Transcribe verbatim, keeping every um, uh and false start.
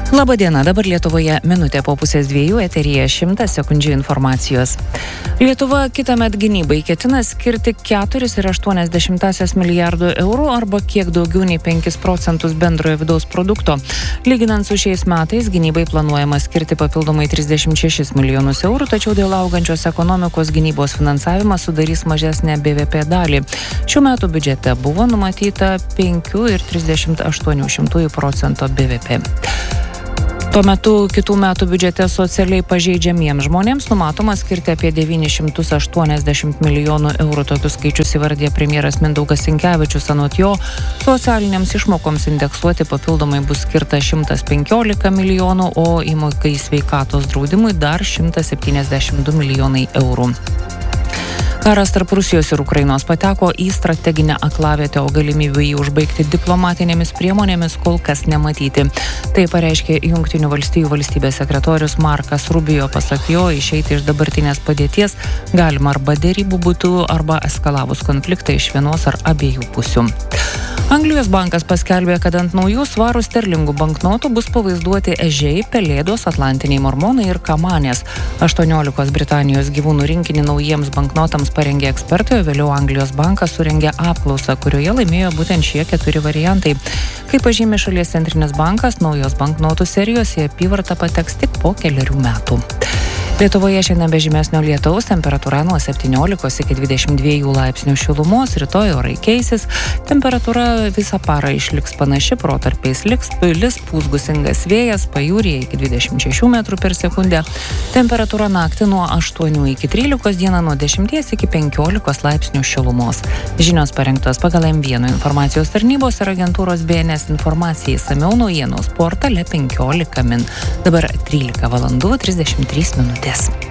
Labadiena, dabar Lietuvoje minutė po pusės dviejų, eteryje šimtas sekundžių informacijos. Lietuva kitąmet gynybai ketina skirti keturis ir aštuonias dešimtąsias milijardų eurų arba kiek daugiau nei penkis procentus bendrojo vidaus produkto. Lyginant su šiais metais, gynybai planuojama skirti papildomai trisdešimt šešis milijonus eurų, tačiau dėl augančios ekonomikos gynybos finansavimas sudarys mažesnę B V P dalį. Šių metų biudžete buvo numatyta penki ir trisdešimt aštuoni šimtųjų procento B V P. Tuo metu kitų metų biudžete socialiai pažeidžiamiems žmonėms numatoma skirti apie devynis šimtus aštuoniasdešimt milijonų eurų. Tokius skaičius įvardė premjeras Mindaugas Sinkevičius. Anot jo, socialinėms išmokoms indeksuoti papildomai bus skirta šimtas penkiolika milijonų, o įmokai sveikatos draudimui dar šimtas septyniasdešimt du milijonai eurų. Karas tarp Rusijos ir Ukrainos pateko į strateginę aklavietę, o galimybių jį užbaigti diplomatinėmis priemonėmis kol kas nematyti. Tai pareiškė Jungtinių valstijų valstybės sekretorius Markas Rubio. Pasak jo, išeiti iš dabartinės padėties galima arba derybų būdu, arba eskalavus konfliktą iš vienos ar abiejų pusių. Anglijos bankas paskelbė, kad ant naujų svarų sterlingų banknotų bus pavaizduoti ežiai, pelėdos, atlantiniai mormonai ir kamanės. aštuoniolikos Britanijos gyvūnų rinkinį naujiems banknotams parengė ekspertai, o vėliau Anglijos bankas surengė apklausą, kurioje laimėjo būtent šie keturi variantai. Kaip pažymė šalies centrinis bankas, naujos banknotų serijos į apyvartą pateks tik po keliarių metų. Lietuvoje šiandien be žymesnio lietaus, temperatūra nuo septyniolikos iki dvidešimt dviejų laipsnių šilumos, rytoj orai keisis, temperatūra visą parą išliks panaši, protarpiais liks, lis pūs gūsingas vėjas, pajūryje iki dvidešimt šešių metrų per sekundę, temperatūra naktį nuo aštuonių iki trylikos, dieną nuo dešimties iki penkiolikos laipsnių šilumos. Žinios parengtos pagal M vieną informacijos tarnybos ir agentūros B N S informacijai, išsamiau naujienos portale penkiolika min. Dabar trylika valandų trisdešimt trys minutės.